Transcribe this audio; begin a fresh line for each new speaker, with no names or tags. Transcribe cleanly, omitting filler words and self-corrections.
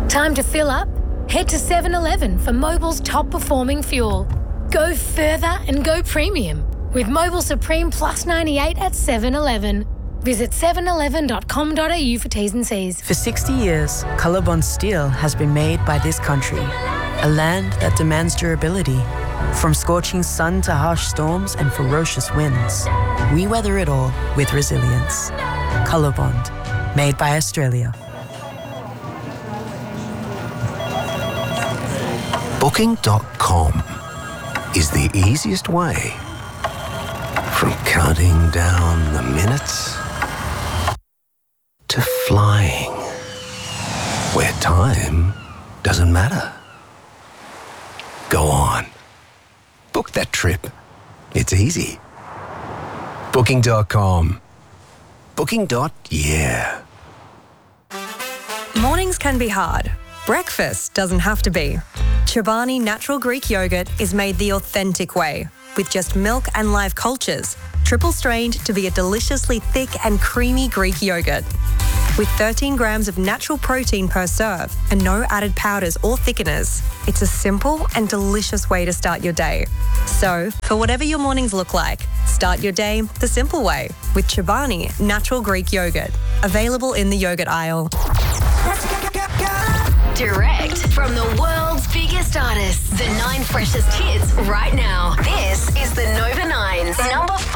Time to fill up? Head to 7-Eleven for Mobil's top-performing fuel. Go further and go premium with Mobil Supreme Plus 98 at 7-Eleven. Visit 711.com.au for T's and C's.
For 60 years, Colorbond Steel has been made by this country, a land that demands durability. From scorching sun to harsh storms and ferocious winds, we weather it all with resilience. Colorbond, made by Australia.
Booking.com is the easiest way. From counting down the minutes to flying, where time doesn't matter. Go on. Book that trip. It's easy. Booking.com. Booking.yeah.
Mornings can be hard. Breakfast doesn't have to be. Chobani Natural Greek Yogurt is made the authentic way, with just milk and live cultures, triple strained to be a deliciously thick and creamy Greek yogurt. With 13 grams of natural protein per serve and no added powders or thickeners, it's a simple and delicious way to start your day. So, for whatever your mornings look like, start your day the simple way with Chobani Natural Greek Yogurt. Available in the yogurt aisle.
Direct from the world's biggest artists, the 9 freshest hits right now. This is the Nova 9's number 5.